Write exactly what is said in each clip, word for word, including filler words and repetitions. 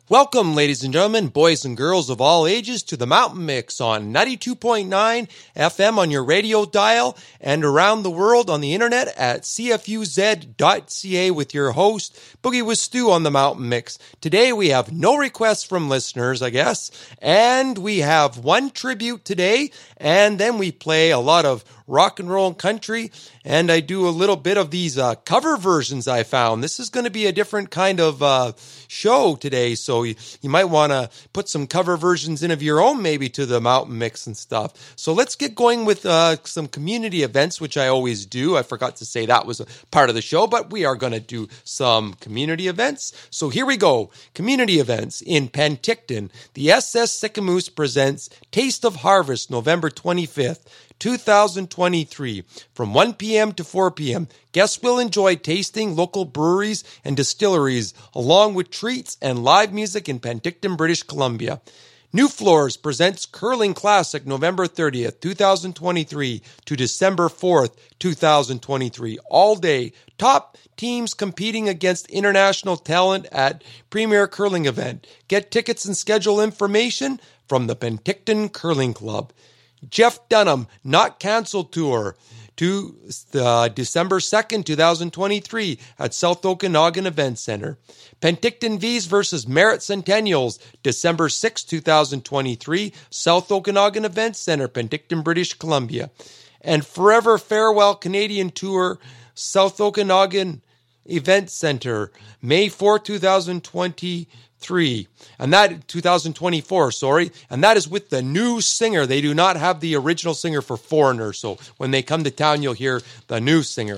Welcome, ladies and gentlemen, boys and girls of all ages, to the Mountain Mix on ninety-two point nine F M on your radio dial and around the world on the internet at c f u z dot c a with your host, Boogie with Stu on the Mountain Mix. Today we have no requests from listeners, I guess, and we have one tribute today, and then we play a lot of rock and roll and country, and I do a little bit of these uh, cover versions I found. This is going to be a different kind of uh, show today, so you, you might want to put some cover versions in of your own maybe to the Mountain Mix and stuff. So let's get going with uh, some community events, which I always do. I forgot to say that was a part of the show, but we are going to do some community events. So here we go. Community events in Penticton. The S S Sicamous presents Taste of Harvest, November twenty-fifth. two thousand twenty-three, from one p.m. to four p.m. Guests will enjoy tasting local breweries and distilleries, along with treats and live music in Penticton, British Columbia. New Floors presents Curling Classic, November thirtieth, two thousand twenty-three to December fourth, two thousand twenty-three. All day, top teams competing against international talent at Premier Curling Event. Get tickets and schedule information from the Penticton Curling Club. Jeff Dunham Not Cancelled Tour to uh, December second, two thousand twenty-three at South Okanagan Event Center. Penticton V's versus Merritt Centennials, December sixth, two thousand twenty-three, South Okanagan Event Center, Penticton, British Columbia. And Forever Farewell Canadian Tour, South Okanagan Event Center, May fourth, two thousand twenty-three. Three and that two thousand twenty-four, sorry, and that is with the new singer. They do not have the original singer for Foreigner, so when they come to town, you'll hear the new singer.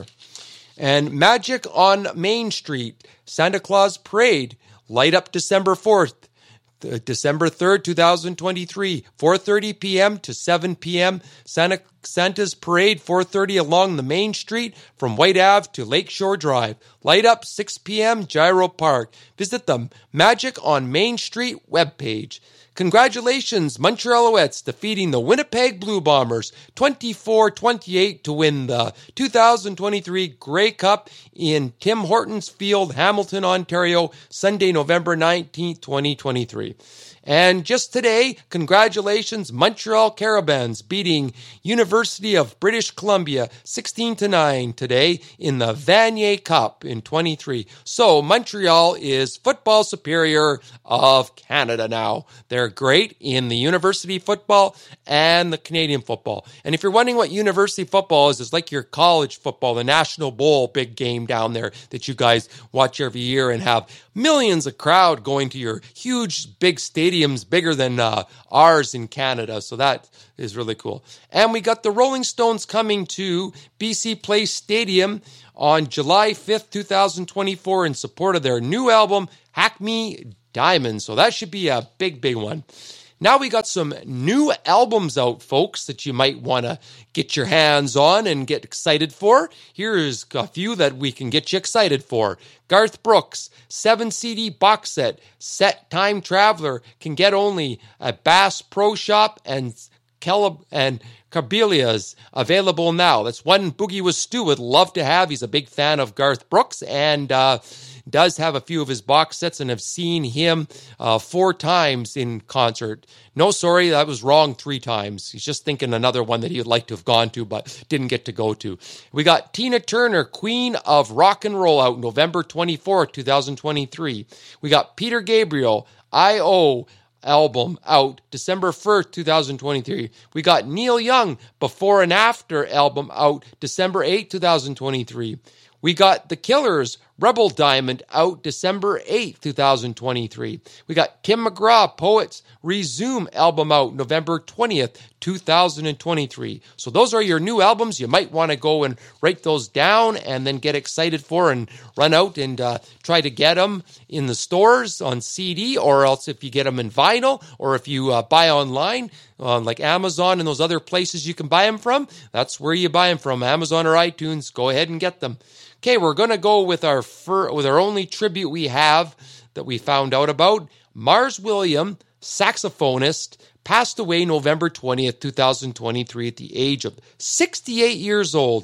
And Magic on Main Street, Santa Claus Parade, light up December fourth, December third, two thousand twenty-three, four thirty p.m. to seven p.m. Santa Santa's Parade, four thirty along the Main Street from White Ave to Lakeshore Drive. Light up six p.m. Gyro Park. Visit the Magic on Main Street webpage. Congratulations, Montreal Alouettes defeating the Winnipeg Blue Bombers twenty-four twenty-eight to win the two thousand twenty-three Grey Cup in Tim Hortons Field, Hamilton, Ontario, Sunday, November nineteenth, twenty twenty-three. And just today, congratulations, Montreal Carabins beating University of British Columbia sixteen to nine today in the Vanier Cup in twenty-three. So Montreal is football superior of Canada now. They're great in the university football and the Canadian football. And if you're wondering what university football is, it's like your college football, the National Bowl big game down there that you guys watch every year and have millions of crowd going to your huge big stadiums, bigger than uh, ours in Canada. So that is really cool. And we got the Rolling Stones coming to B C Place Stadium on July fifth, two thousand twenty-four in support of their new album, Hack Me Diamond. So that should be a big, big one. Now we got some new albums out, folks, that you might want to get your hands on and get excited for. Here's a few that we can get you excited for. Garth Brooks, seven C D box set, Set Time Traveler, can get only at Bass Pro Shop and Caleb and Carbelia's available now. That's one Boogie with Stu would love to have. He's a big fan of Garth Brooks and uh, does have a few of his box sets and have seen him uh, four times in concert. No, sorry, that was wrong three times. He's just thinking another one that he would like to have gone to but didn't get to go to. We got Tina Turner, Queen of Rock and Roll, out November twenty-fourth, two thousand twenty-three. We got Peter Gabriel, I O album, out December first, two thousand twenty-three. We got Neil Young, Before and After album, out December eighth, two thousand twenty-three. We got The Killers, Rebel Diamond, out December eighth, two thousand twenty-three. We got Tim McGraw, Poets Resume album, out November twentieth, two thousand twenty-three. So those are your new albums. You might want to go and write those down and then get excited for and run out and uh, try to get them in the stores on C D, or else if you get them in vinyl, or if you uh, buy online on like Amazon and those other places you can buy them from, that's where you buy them from, Amazon or iTunes. Go ahead and get them. Okay, we're going to go with our fir- with our only tribute we have that we found out about. Mars Williams, saxophonist, passed away November twentieth, two thousand twenty-three at the age of sixty-eight years old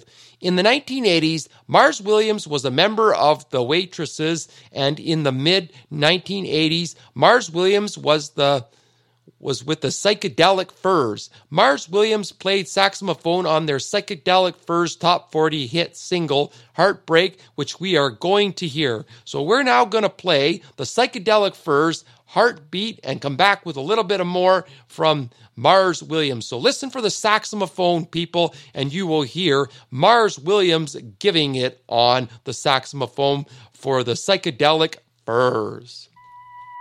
In the nineteen eighties, Mars Williams was a member of the Waitresses, and in the mid nineteen eighties, Mars Williams was the was with the Psychedelic Furs. Mars Williams played saxophone on their Psychedelic Furs top forty hit single, Heartbreak, which we are going to hear. So we're now going to play the Psychedelic Furs, Heartbeat, and come back with a little bit of more from Mars Williams. So listen for the saxophone, people, and you will hear Mars Williams giving it on the saxophone for the Psychedelic Furs.